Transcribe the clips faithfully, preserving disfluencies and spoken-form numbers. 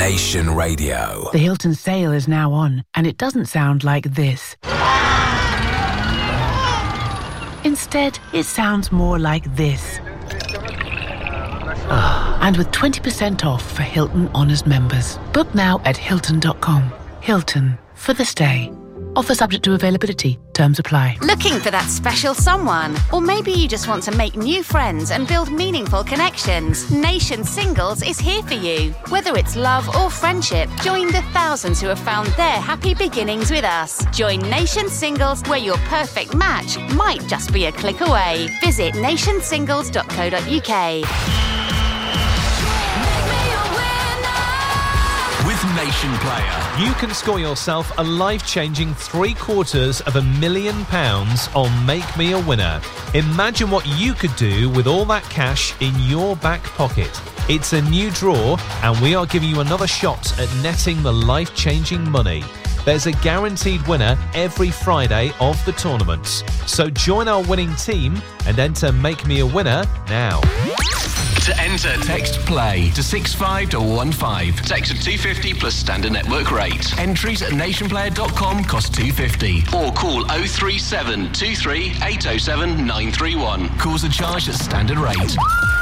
Nation Radio. The Hilton sale is now on, and it doesn't sound like this. Instead, it sounds more like this. Oh, and with twenty percent off for Hilton Honors members. Book now at Hilton dot com. Hilton, for the stay. Offer subject to availability. Terms apply. Looking for that special someone? Or maybe you just want to make new friends and build meaningful connections. Nation Singles is here for you. Whether it's love or friendship, join the thousands who have found their happy beginnings with us. Join Nation Singles, where your perfect match might just be a click away. Visit nation singles dot co dot uk. With Nation Player, you can score yourself a life-changing three quarters of a million pounds on Make Me a Winner. Imagine what you could do with all that cash in your back pocket. It's a new draw, and we are giving you another shot at netting the life-changing money. There's a guaranteed winner every Friday of the tournaments. So join our winning team and enter Make Me a Winner now. To enter, text PLAY to six five one one five. Text at two fifty plus standard network rate. Entries at nation player dot com cost two fifty. Or call oh three seven two three eight oh seven nine three one. Calls are charged at standard rate.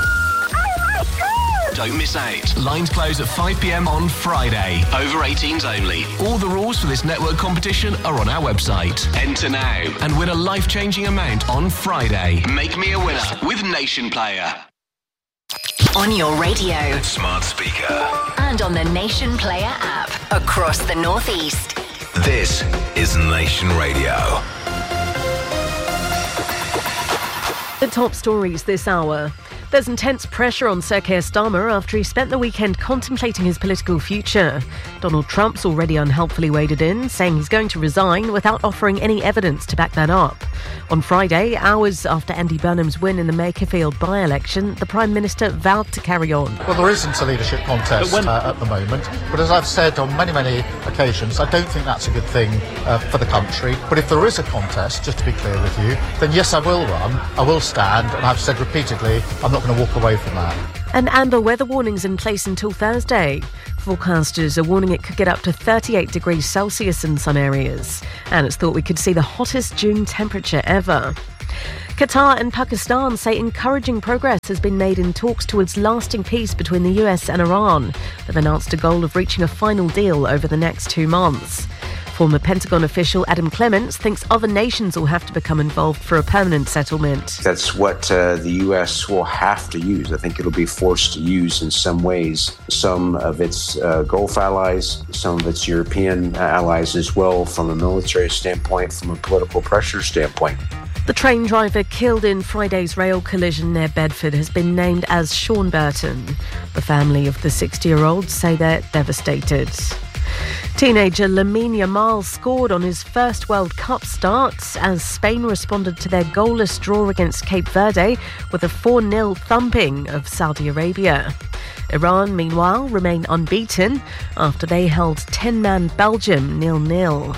Don't miss out. Lines close at five p m on Friday. Over eighteens only. All the rules for this network competition are on our website. Enter now and win a life-changing amount on Friday. Make Me a Winner with Nation Player. On your radio, smart speaker, and on the Nation Player app across the Northeast. This is Nation Radio. The top stories this hour. There's intense pressure on Sir Keir Starmer after he spent the weekend contemplating his political future. Donald Trump's already unhelpfully waded in, saying he's going to resign without offering any evidence to back that up. On Friday, hours after Andy Burnham's win in the Makerfield by-election, the Prime Minister vowed to carry on. Well, there isn't a leadership contest when... uh, at the moment, but as I've said on many, many occasions, I don't think that's a good thing uh, for the country. But if there is a contest, just to be clear with you, then yes, I will run, I will stand, and I've said repeatedly, I'm not going to walk away from that. And amber weather warnings in place until Thursday. Forecasters are warning it could get up to thirty-eight degrees Celsius in some areas. And it's thought we could see the hottest June temperature ever. Qatar and Pakistan say encouraging progress has been made in talks towards lasting peace between the U S and Iran. They've announced a goal of reaching a final deal over the next two months. Former Pentagon official Adam Clements thinks other nations will have to become involved for a permanent settlement. That's what uh, the U S will have to use. I think it'll be forced to use in some ways. Some of its uh, Gulf allies, some of its European allies as well, from a military standpoint, from a political pressure standpoint. The train driver killed in Friday's rail collision near Bedford has been named as Sean Burton. The family of the sixty-year-old say they're devastated. Teenager Lamine Yamal scored on his first World Cup start as Spain responded to their goalless draw against Cape Verde with a four nil thumping of Saudi Arabia. Iran, meanwhile, remain unbeaten after they held ten-man Belgium nil nil.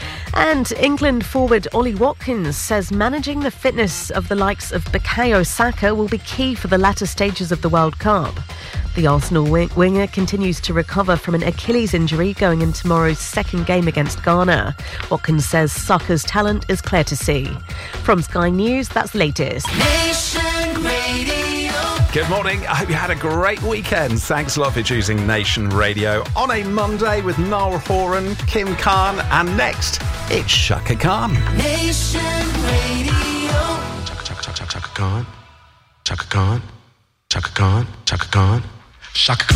And England forward Ollie Watkins says managing the fitness of the likes of Bukayo Saka will be key for the latter stages of the World Cup. The Arsenal wing- winger continues to recover from an Achilles injury going into tomorrow's second game against Ghana. Watkins says Saka's talent is clear to see. From Sky News, that's the latest. Nation Radio. Good morning. I hope you had a great weekend. Thanks a lot for choosing Nation Radio on a Monday with Niall Horan, Kim Khan, and next, it's Shaka Khan. Nation Radio. Chaka, chaka, chaka, chaka Khan. Chaka Khan. Chaka Khan. Chaka Khan. Shaka Khan.